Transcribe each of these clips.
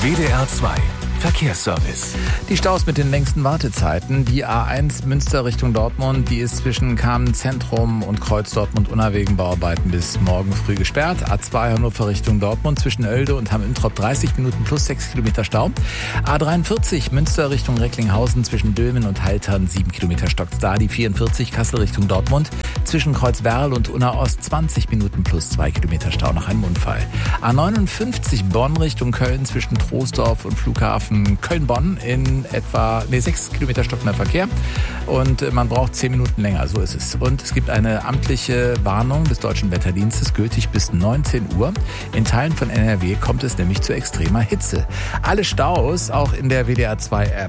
WDR 2 Verkehrsservice. Die Staus mit den längsten Wartezeiten. Die A1 Münster Richtung Dortmund, die ist zwischen Kamenz-Zentrum und Kreuz Dortmund-Unna wegen Bauarbeiten bis morgen früh gesperrt. A2 Hannover Richtung Dortmund zwischen Oelde und Hamm-Üntrop 30 Minuten plus 6 Kilometer Stau. A43 Münster Richtung Recklinghausen zwischen Dülmen und Haltern 7 Kilometer stockt's da. Die 44 Kassel Richtung Dortmund zwischen Kreuzwerl und Unna Ost 20 Minuten plus 2 Kilometer Stau nach einem Unfall. A59 Bonn Richtung Köln zwischen Troisdorf und Flughafen Köln-Bonn in etwa 6 Kilometer stockender Verkehr und man braucht 10 Minuten länger, so ist es. Und es gibt eine amtliche Warnung des Deutschen Wetterdienstes, gültig bis 19 Uhr. In Teilen von NRW kommt es nämlich zu extremer Hitze. Alle Staus auch in der WDR 2 App.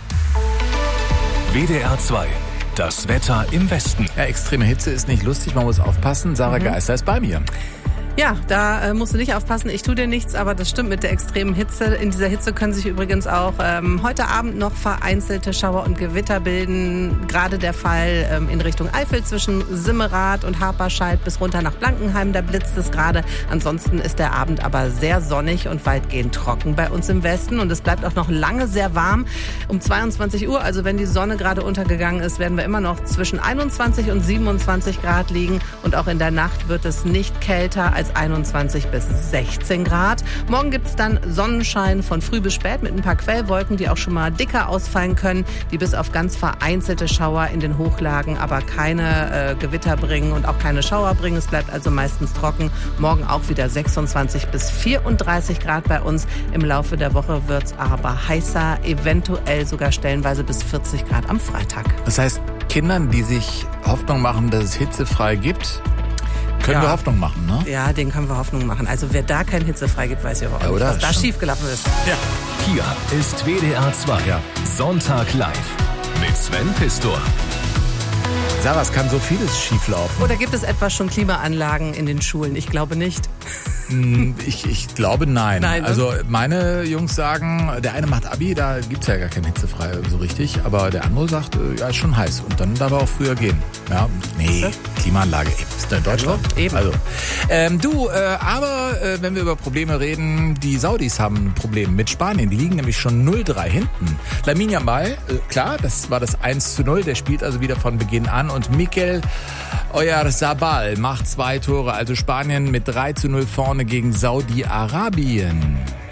WDR 2. Das Wetter im Westen. Ja, extreme Hitze ist nicht lustig, man muss aufpassen. Sarah Geister ist bei mir. Ja, da musst du nicht aufpassen, ich tue dir nichts, aber das stimmt mit der extremen Hitze. In dieser Hitze können sich übrigens auch heute Abend noch vereinzelte Schauer und Gewitter bilden. Gerade der Fall in Richtung Eifel zwischen Simmerath und Haperscheid bis runter nach Blankenheim, da blitzt es gerade. Ansonsten ist der Abend aber sehr sonnig und weitgehend trocken bei uns im Westen. Und es bleibt auch noch lange sehr warm. Um 22 Uhr, also wenn die Sonne gerade untergegangen ist, werden wir immer noch zwischen 21 und 27 Grad liegen. Und auch in der Nacht wird es nicht kälter als 21 bis 16 Grad. Morgen gibt es dann Sonnenschein von früh bis spät mit ein paar Quellwolken, die auch schon mal dicker ausfallen können, die bis auf ganz vereinzelte Schauer in den Hochlagen aber keine Gewitter bringen und auch keine Schauer bringen. Es bleibt also meistens trocken. Morgen auch wieder 26 bis 34 Grad bei uns. Im Laufe der Woche wird es aber heißer, eventuell sogar stellenweise bis 40 Grad am Freitag. Das heißt, Kindern, die sich Hoffnung machen, dass es hitzefrei gibt, können wir Hoffnung machen, ne? Ja, denen können wir Hoffnung machen. Also wer da kein hitzefrei gibt, weiß ich aber auch nicht, was da schiefgelaufen ist. Ja. Hier ist WDR 2. Ja. Sonntag live mit Sven Pistor. Sarah, es kann so vieles schieflaufen. Oder gibt es etwa schon Klimaanlagen in den Schulen? Ich glaube nicht. Ich glaube nein. Nein. Also meine Jungs sagen, der eine macht Abi, da gibt's ja gar kein hitzefrei so richtig. Aber der andere sagt, ja, ist schon heiß. Und dann darf er auch früher gehen. Ja, nee, Klimaanlage, ist in Deutschland. Also, eben. Also, wenn wir über Probleme reden, die Saudis haben ein Problem mit Spanien. Die liegen nämlich schon 0-3 hinten. Lamine Yamal, klar, das war das 1-0. Der spielt also wieder von Beginn an. Und Mikel Oyarzabal macht 2 Tore. Also Spanien mit 3-0 vorne gegen Saudi-Arabien.